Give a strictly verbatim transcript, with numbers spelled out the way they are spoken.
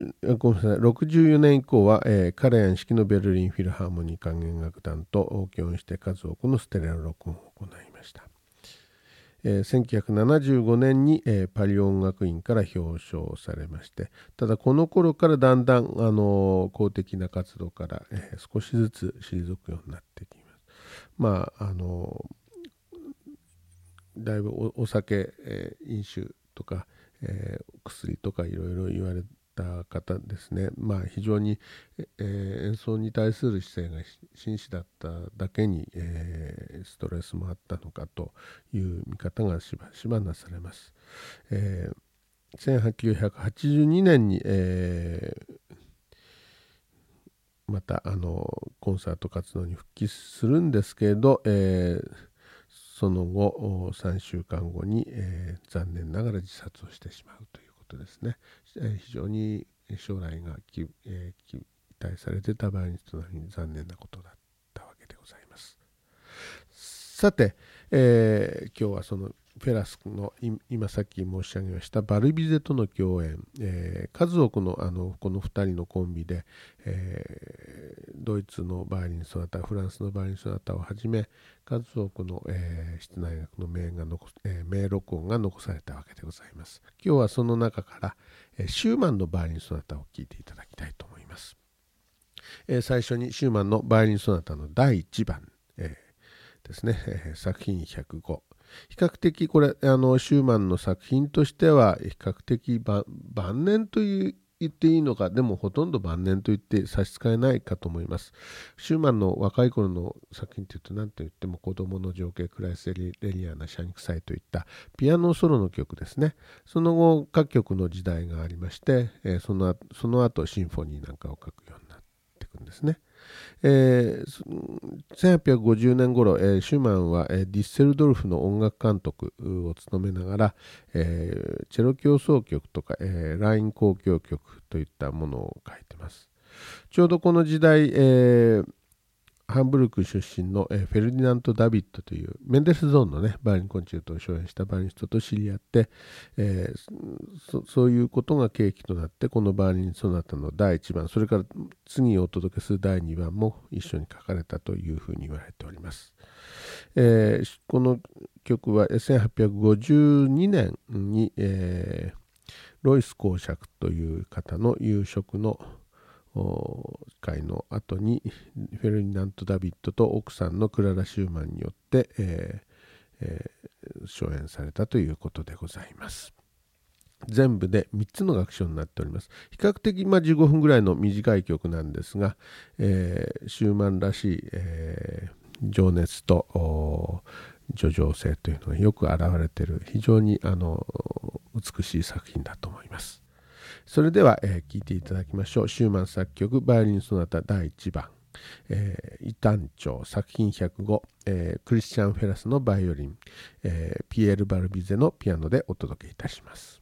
ごめんなさい、ろくじゅうよねん以降は、えー、カラヤン式のベルリンフィルハーモニー管弦楽団と共演して数多くのステレオ録音を行いました。えー、せんきゅうひゃくななじゅうごねんに、えー、パリ音楽院から表彰されまして、ただこの頃からだんだん、あのー公的な活動から、えー、少しずつ退くようになってきます。まああのー、だいぶ お, お酒、えー、飲酒とか、えー、薬とかいろいろ言われた方ですね。まあ非常に、えー、演奏に対する姿勢が真摯だっただけに、えー、ストレスもあったのかという見方がしばしばなされます。えー、せんきゅうひゃくはちじゅうにねんに、えー、またあのコンサート活動に復帰するんですけれど、えー、その後さんしゅうかんごに、えー、残念ながら自殺をしてしまうということですね。えー、非常に将来がき、えー、期待されてたバイオリニストなのに残念なことだったわけでございます。さて、えー、今日はそのフェラスの今さっき申し上げましたバルビゼとの共演、えー、数多くの、あのこのふたりのコンビで、えー、ドイツのバイオリンソナタ、フランスのバイオリンソナタをはじめ数多くの、えー、室内楽の名が残、えー、名録音が残されたわけでございます。今日はその中から、えー、シューマンのバイオリンソナタを聴いていただきたいと思います。えー、最初にシューマンのバイオリンソナタのだいいちばん、えー、ですね、えー、作品ひゃくご。比較的これあのシューマンの作品としては比較的晩年という言っていいのか、でもほとんど晩年と言って差し支えないかと思います。シューマンの若い頃の作品というと何と言っても子供の情景、クライスレリアナ、シャニクサイといったピアノソロの曲ですね。その後各曲の時代がありまして、そのその後シンフォニーなんかを書くようになっていくんですね。えー、せんはっぴゃくごじゅうねん頃、えー、シューマンは、えー、ディッセルドルフの音楽監督を務めながら、えー、チェロ協奏曲とか、えー、ライン交響曲といったものを書いてます。ちょうどこの時代、えーハンブルク出身の、えー、フェルディナント・ダビッドというメンデルスゾーンの、ね、バイオリンコンチェルトを初演したバイオリニストと知り合って、えー、そ, そういうことが契機となってこのバイオリンソナタのだいいちばん、それから次お届けするだいにばんも一緒に書かれたというふうに言われております。えー、この曲はせんはっぴゃくごじゅうにねんに、えー、ロイス公爵という方の夕食の会の後にフェルディナント・ダビッドと奥さんのクララ・シューマンによって、えーえー、初演されたということでございます。全部でみっつの楽章になっております。比較的、まあ、じゅうごふんぐらいの短い曲なんですが、えー、シューマンらしい、えー、情熱と叙情性というのがよく表れている非常にあの美しい作品だと思います。それでは、えー、聴いていただきましょう。シューマン作曲バイオリンソナタだいいちばん、えー、イ短調作品ひゃくご、えー、クリスチャン・フェラスのバイオリン、えー、ピエール・バルビゼのピアノでお届けいたします。